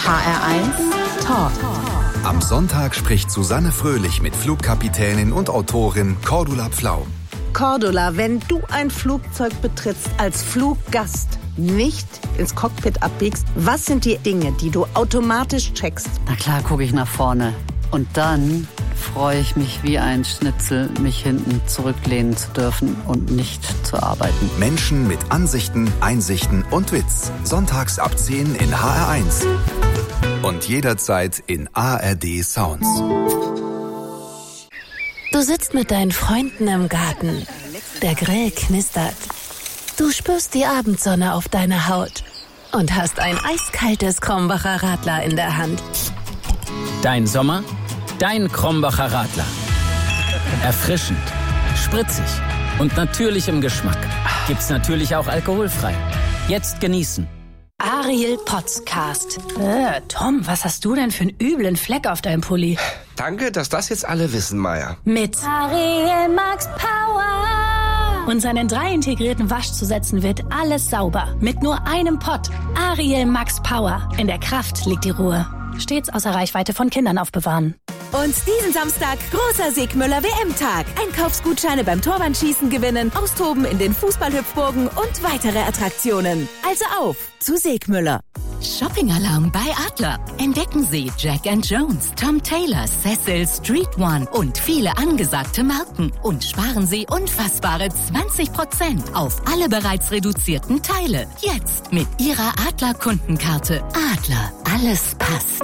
HR1 Talk. Am Sonntag spricht Susanne Fröhlich mit Flugkapitänin und Autorin Cordula Pflau. Cordula, wenn du ein Flugzeug betrittst als Fluggast, nicht ins Cockpit abbiegst, was sind die Dinge, die du automatisch checkst? Na klar, gucke ich nach vorne. Und dann freue ich mich wie ein Schnitzel, mich hinten zurücklehnen zu dürfen und nicht zu arbeiten. Menschen mit Ansichten, Einsichten und Witz. Sonntags ab 10 in HR1. Und jederzeit in ARD Sounds. Du sitzt mit deinen Freunden im Garten. Der Grill knistert. Du spürst die Abendsonne auf deiner Haut und hast ein eiskaltes Krombacher Radler in der Hand. Dein Sommer, dein Krombacher Radler. Erfrischend, spritzig und natürlich im Geschmack. Gibt's natürlich auch alkoholfrei. Jetzt genießen. Ariel Podcast. Tom, was hast du denn für einen üblen Fleck auf deinem Pulli? Danke, dass das jetzt alle wissen, Maya. Mit Ariel Max Power. Und seinen 3 integrierten Waschzusätzen wird alles sauber. Mit nur einem Pott. Ariel Max Power. In der Kraft liegt die Ruhe. Stets außer Reichweite von Kindern aufbewahren. Und diesen Samstag großer Segmüller WM-Tag. Einkaufsgutscheine beim Torwandschießen gewinnen, austoben in den Fußballhüpfburgen und weitere Attraktionen. Also auf zu Segmüller. Shopping-Alarm bei Adler. Entdecken Sie Jack & Jones, Tom Taylor, Cecil, Street One und viele angesagte Marken. Und sparen Sie unfassbare 20% auf alle bereits reduzierten Teile. Jetzt mit Ihrer Adler-Kundenkarte. Adler, alles passt.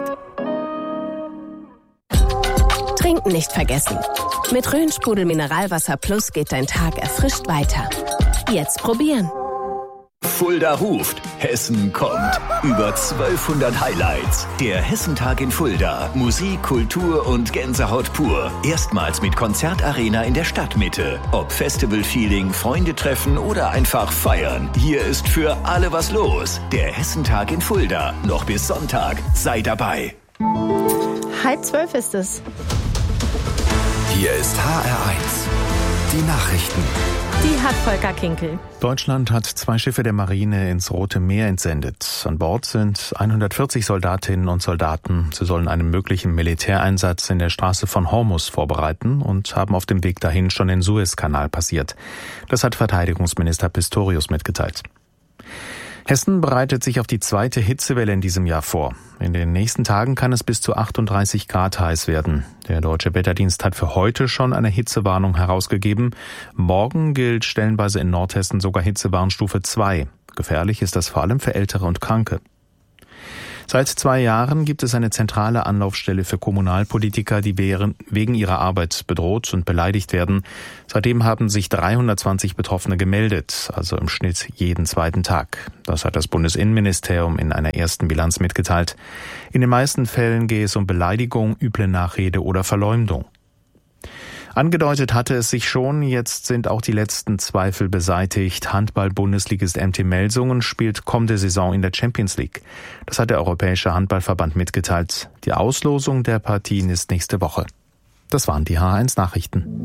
Trinken nicht vergessen. Mit Rhön-Sprudel Mineralwasser Plus geht dein Tag erfrischt weiter. Jetzt probieren. Fulda ruft, Hessen kommt. Über 1200 Highlights. Der Hessentag in Fulda. Musik, Kultur und Gänsehaut pur. Erstmals mit Konzertarena in der Stadtmitte. Ob Festival-Feeling, Freunde treffen oder einfach feiern. Hier ist für alle was los. Der Hessentag in Fulda. Noch bis Sonntag. Sei dabei. 11:30 ist es. Hier ist HR1. Die Nachrichten. Die hat Volker Kinkel. Deutschland hat 2 Schiffe der Marine ins Rote Meer entsendet. An Bord sind 140 Soldatinnen und Soldaten. Sie sollen einen möglichen Militäreinsatz in der Straße von Hormuz vorbereiten und haben auf dem Weg dahin schon den Suezkanal passiert. Das hat Verteidigungsminister Pistorius mitgeteilt. Hessen bereitet sich auf die 2. Hitzewelle in diesem Jahr vor. In den nächsten Tagen kann es bis zu 38 Grad heiß werden. Der Deutsche Wetterdienst hat für heute schon eine Hitzewarnung herausgegeben. Morgen gilt stellenweise in Nordhessen sogar Hitzewarnstufe 2. Gefährlich ist das vor allem für Ältere und Kranke. Seit 2 Jahren gibt es eine zentrale Anlaufstelle für Kommunalpolitiker, die wegen ihrer Arbeit bedroht und beleidigt werden. Seitdem haben sich 320 Betroffene gemeldet, also im Schnitt jeden 2. Tag. Das hat das Bundesinnenministerium in einer ersten Bilanz mitgeteilt. In den meisten Fällen gehe es um Beleidigung, üble Nachrede oder Verleumdung. Angedeutet hatte es sich schon, jetzt sind auch die letzten Zweifel beseitigt. Handball-Bundesligist MT Melsungen spielt kommende Saison in der Champions League. Das hat der Europäische Handballverband mitgeteilt. Die Auslosung der Partien ist nächste Woche. Das waren die HR1 Nachrichten.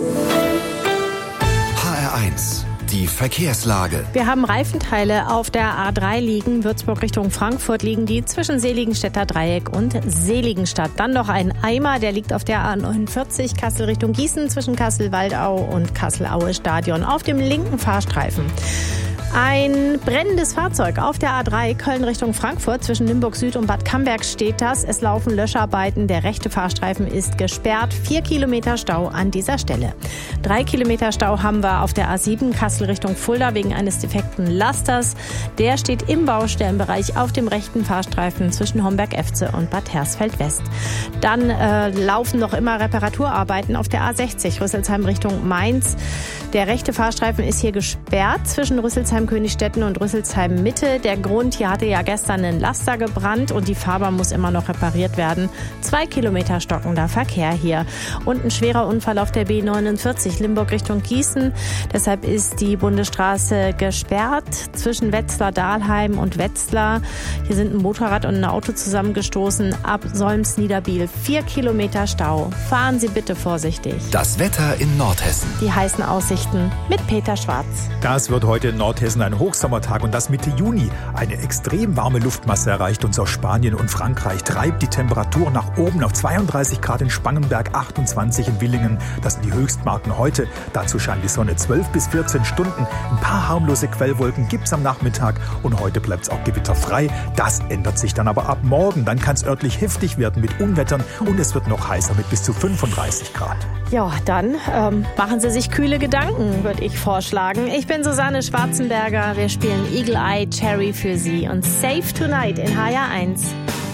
HR1. Die Verkehrslage. Wir haben Reifenteile auf der A3 liegen, Würzburg Richtung Frankfurt liegen die zwischen Seligenstädter Dreieck und Seligenstadt. Dann noch ein Eimer, der liegt auf der A49 Kassel Richtung Gießen zwischen Kassel-Waldau und Kassel-Aue Stadion auf dem linken Fahrstreifen. Ein brennendes Fahrzeug auf der A3 Köln Richtung Frankfurt zwischen Limburg Süd und Bad Camberg steht das. Es laufen Löscharbeiten. Der rechte Fahrstreifen ist gesperrt. 4 Kilometer Stau an dieser Stelle. 3 Kilometer Stau haben wir auf der A7 Kassel Richtung Fulda wegen eines defekten Lasters. Der steht im Baustellenbereich auf dem rechten Fahrstreifen zwischen Homberg-Efze und Bad Hersfeld-West. Dann laufen noch immer Reparaturarbeiten auf der A60 Rüsselsheim Richtung Mainz. Der rechte Fahrstreifen ist hier gesperrt zwischen Rüsselsheim-Königstetten und Rüsselsheim-Mitte. Der Grund, hier hatte ja gestern ein Laster gebrannt und die Fahrbahn muss immer noch repariert werden. 2 Kilometer stockender Verkehr hier. Und ein schwerer Unfall auf der B49 Limburg Richtung Gießen. Deshalb ist die Bundesstraße gesperrt zwischen Wetzlar-Dahlheim und Wetzlar. Hier sind ein Motorrad und ein Auto zusammengestoßen. Ab Solms-Niederbiel 4 Kilometer Stau. Fahren Sie bitte vorsichtig. Das Wetter in Nordhessen. Die heißen Aussichten mit Peter Schwarz. Das wird heute in Nordhessen Hessen ein Hochsommertag und das Mitte Juni. Eine extrem warme Luftmasse erreicht uns aus Spanien und Frankreich, treibt die Temperatur nach oben auf 32 Grad in Spangenberg, 28 in Villingen. Das sind die Höchstmarken heute. Dazu scheint die Sonne 12 bis 14 Stunden. Ein paar harmlose Quellwolken gibt's am Nachmittag und heute bleibt's auch gewitterfrei. Das ändert sich dann aber ab morgen. Dann kann's örtlich heftig werden mit Unwettern und es wird noch heißer mit bis zu 35 Grad. Ja, dann machen Sie sich kühle Gedanken, würde ich vorschlagen. Ich bin Susanne Schwarzenberger. Wir spielen Eagle Eye Cherry für Sie und Save Tonight in HR1.